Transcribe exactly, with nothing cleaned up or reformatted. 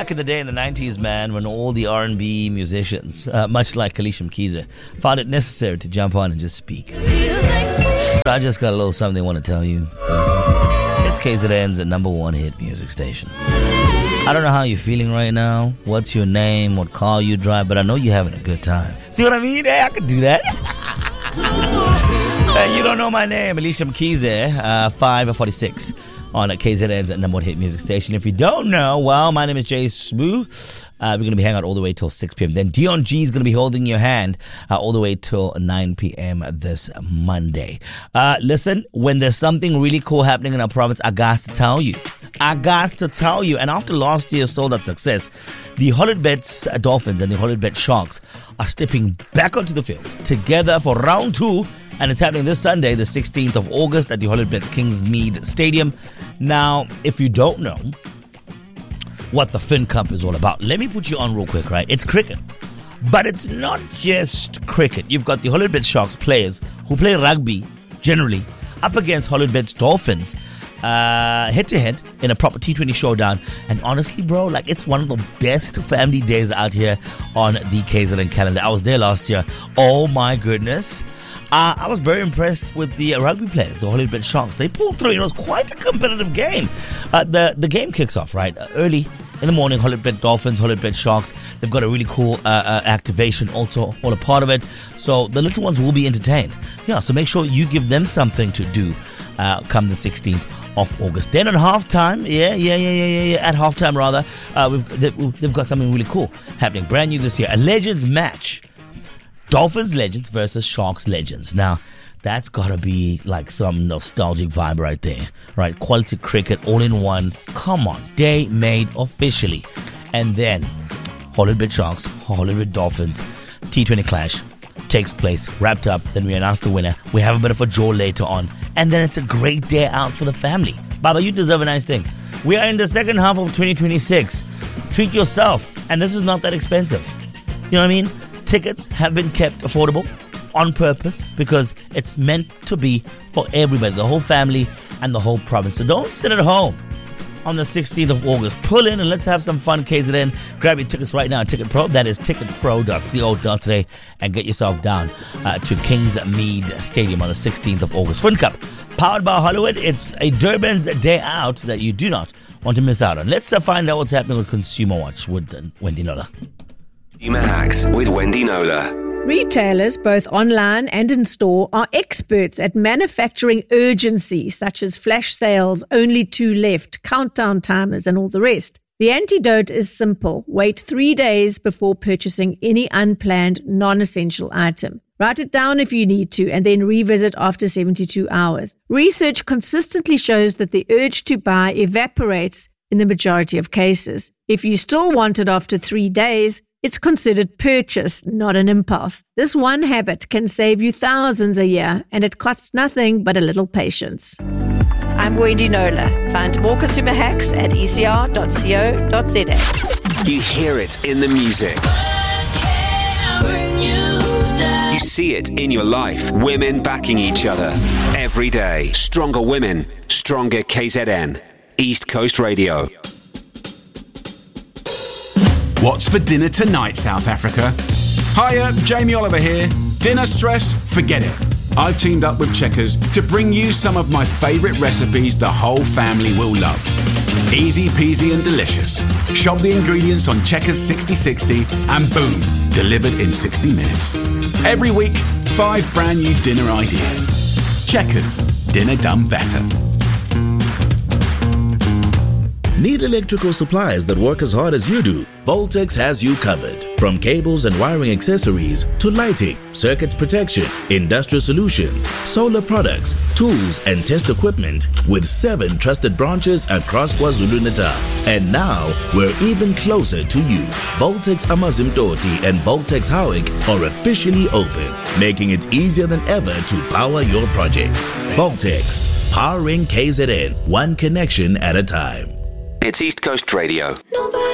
back in the day in the nineties, man, when all the R and B musicians, uh, much like Alicia Mkize, found it necessary to jump on and just speak. So I just got a little something I want to tell you. It's K Z N's number one hit music station. I don't know how you're feeling right now, what's your name, what car you drive, but I know you're having a good time. See what I mean? Hey, I could do that. uh, you don't know my name, Alicia Mkize, uh, five forty-six on K Z N's number one hit music station. If you don't know, well, my name is Jay Smooth. Uh, we're going to be hanging out all the way till six p.m. Then Dion G is going to be holding your hand uh, all the way till nine p.m. this Monday. Uh, listen, when there's something really cool happening in our province, I got to tell you. I got to tell you. And after last year's sold-out success, the Hollywoodbets Dolphins and the Hollywoodbets Sharks are stepping back onto the field together for round two. And it's happening this Sunday, the sixteenth of August at the Hollywoodbets Kingsmead Stadium. Now, if you don't know what the Fin Cup is all about, let me put you on real quick, right? It's cricket. But it's not just cricket. You've got the Hollywoodbets Sharks players who play rugby, generally, up against Hollywoodbets Dolphins, uh, head-to-head in a proper T twenty showdown. And honestly, bro, like, it's one of the best family days out here on the K Z N calendar. I was there last year. Oh, my goodness. Uh, I was very impressed with the uh, rugby players, the Hollywoodbets Sharks. They pulled through. It was quite a competitive game. Uh, the, the game kicks off, right? Uh, early in the morning, Hollywoodbets Dolphins, Hollywoodbets Sharks. They've got a really cool uh, uh, activation also, all a part of it. So the little ones will be entertained. Yeah, so make sure you give them something to do uh, come the sixteenth of August. Then at halftime, yeah, yeah, yeah, yeah, yeah, yeah, at halftime rather, uh, we've, they've, they've got something really cool happening. Brand new this year. A Legends match. Dolphins Legends versus Sharks Legends. Now, that's got to be like some nostalgic vibe right there, right? Quality cricket, all in one. Come on, day made officially. And then, Hollywoodbets Sharks, Hollywoodbets Dolphins, T twenty clash takes place, wrapped up. Then we announce the winner. We have a bit of a draw later on. And then it's a great day out for the family. Baba, you deserve a nice thing. We are in the second half of twenty twenty-six. Treat yourself. And this is not that expensive. You know what I mean? Tickets have been kept affordable on purpose because it's meant to be for everybody, the whole family and the whole province. So don't sit at home on the sixteenth of August. Pull in and let's have some fun, K Z N. Grab your tickets right now at Ticket Pro. That is ticket pro dot co dot za and get yourself down uh, to Kingsmead Stadium on the sixteenth of August. Fin Cup, powered by Hollywood. It's a Durban's day out that you do not want to miss out on. Let's uh, find out what's happening with Consumer Watch with uh, Wendy Nola. Consumer Hacks with Wendy Nola. Retailers, both online and in store, are experts at manufacturing urgency, such as flash sales, only two left, countdown timers, and all the rest. The antidote is simple. Wait three days before purchasing any unplanned, non-essential item. Write it down if you need to, and then revisit after seventy-two hours. Research consistently shows that the urge to buy evaporates in the majority of cases. If you still want it after three days, it's considered purchase, not an impulse. This one habit can save you thousands a year, and it costs nothing but a little patience. I'm Wendy Nola. Find more consumer hacks at e c r dot co dot za. You hear it in the music. You see it in your life. Women backing each other every day. Stronger women, stronger K Z N. East Coast Radio. What's for dinner tonight, South Africa? Hiya, Jamie Oliver here. Dinner stress? Forget it. I've teamed up with Checkers to bring you some of my favourite recipes the whole family will love. Easy peasy and delicious. Shop the ingredients on Checkers sixty sixty and boom, delivered in sixty minutes. Every week, five brand new dinner ideas. Checkers, dinner done better. Need electrical supplies that work as hard as you do? Voltex has you covered. From cables and wiring accessories to lighting, circuits protection, industrial solutions, solar products, tools and test equipment with seven trusted branches across KwaZulu-Natal. And now we're even closer to you. Voltex Amazimtoti and Voltex Howick are officially open, making it easier than ever to power your projects. Voltex, powering K Z N, one connection at a time. It's East Coast Radio.